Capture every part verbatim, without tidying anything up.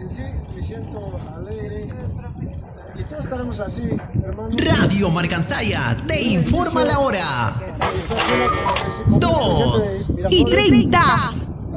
en sí me siento alegre y todos estaremos así, hermanos. Radio Marcansaya te informa la hora. Dos y treinta.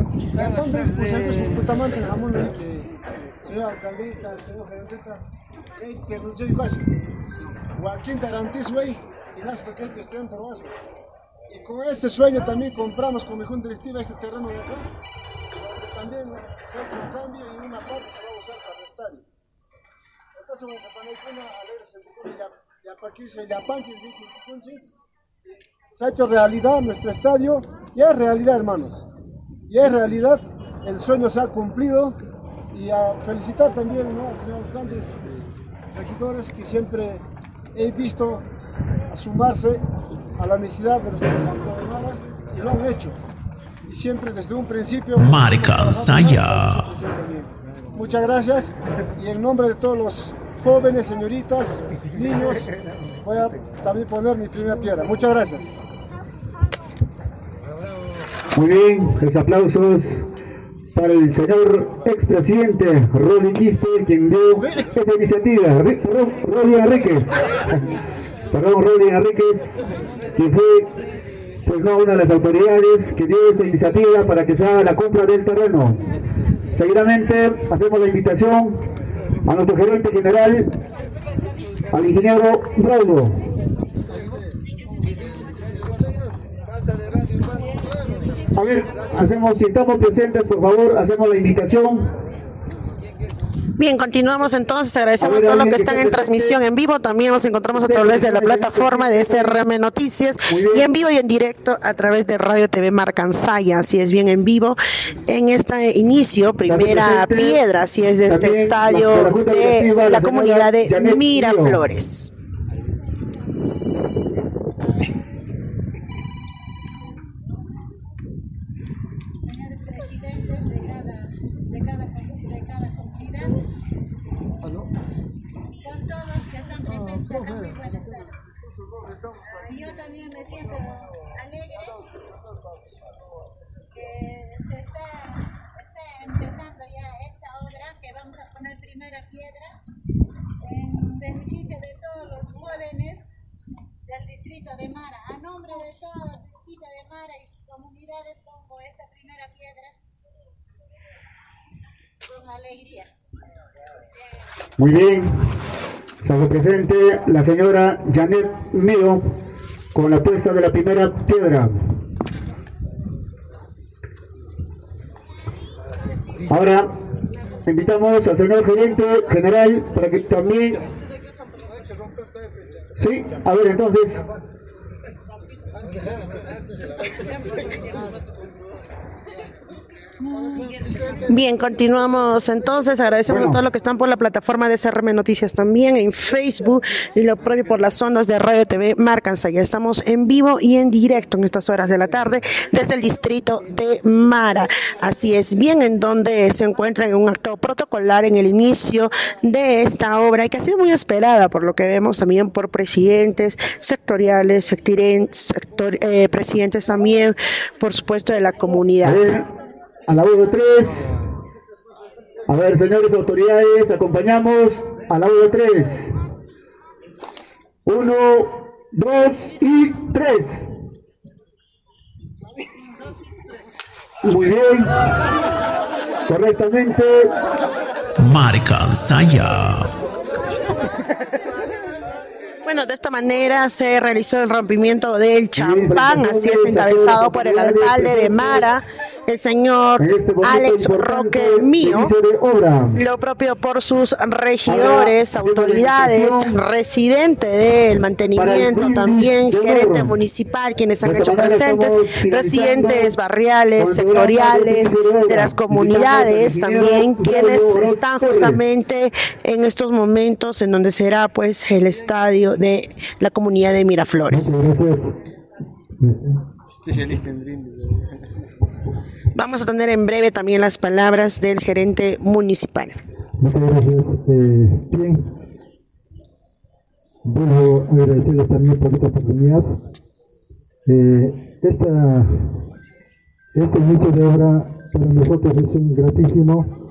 Señor alcaldita, señor gerentita, que luché casi. Joaquín Tarantis, güey, y nuestro que esté en Torbazo. Y con este sueño también compramos con mi junta directiva este terreno de acá, donde también se ha hecho un cambio y una parte se va a usar para el estadio. Acá se va a poner una alerta, ya para aquí se ya panches y se ha hecho realidad nuestro estadio, ya es realidad, hermanos, ya es realidad, el sueño se ha cumplido. Y a felicitar también, ¿no?, al señor alcalde y sus regidores que siempre he visto a sumarse a la necesidad de nuestro campo de Mara y lo han hecho. Y siempre desde un principio. Marcansaya. Muchas gracias y en nombre de todos los jóvenes, señoritas, niños, voy a también poner mi primera piedra. Muchas gracias. Muy bien, los aplausos para el señor expresidente Rolly Quispe, quien dio esta iniciativa. Rolly Enríquez, perdón, Rolly Enríquez, que fue pues, no, una de las autoridades que dio esta iniciativa para que se haga la compra del terreno. Seguidamente hacemos la invitación a nuestro gerente general, al ingeniero Braudo. A ver, hacemos, si estamos presentes, por favor, hacemos la invitación. Bien, continuamos entonces, agradecemos a todos los que están en transmisión en vivo, también nos encontramos a través de la plataforma de S R M Noticias y en vivo y en directo a través de Radio T V Marcansaya, así es, bien en vivo, en este inicio, primera piedra, así es, de este estadio de la comunidad de Miraflores. Yo también me siento alegre que se está, está empezando ya esta obra que vamos a poner primera piedra en beneficio de todos los jóvenes del distrito de Mara. A nombre de todo el distrito de Mara y sus comunidades pongo esta primera piedra con alegría. Muy bien, se hace presente la señora Janet Mío con la puesta de la primera piedra. Ahora invitamos al señor gerente general para que también... Sí, a ver entonces... Bien, continuamos entonces, agradecemos bueno. a todos los que están por la plataforma de S R M Noticias también, en Facebook y lo propio por las ondas de Radio T V Marcansaya. Estamos en vivo y en directo en estas horas de la tarde desde el distrito de Mara. Así es, bien, en donde se encuentra en un acto protocolar en el inicio de esta obra y que ha sido muy esperada por lo que vemos también por presidentes sectoriales, sector, eh, presidentes también, por supuesto, de la comunidad. A la U de tres, a ver, señores autoridades, acompañamos a la U de tres. Uno, dos y tres. Muy bien, correctamente. Marcansaya. Bueno, de esta manera se realizó el rompimiento del champán, así es, encabezado por el alcalde de Mara, el señor Alex Roque Mío, lo propio por sus regidores, autoridades, residente del mantenimiento, también gerente municipal, quienes han hecho presentes, presidentes barriales, sectoriales, de las comunidades, también quienes están justamente en estos momentos en donde será pues el estadio de la comunidad de Miraflores. Vamos a tener en breve también las palabras del gerente municipal. Muchas gracias. Eh, bien, bueno, agradecerles también por esta oportunidad. Eh, esta, este inicio de obra para nosotros es un gratísimo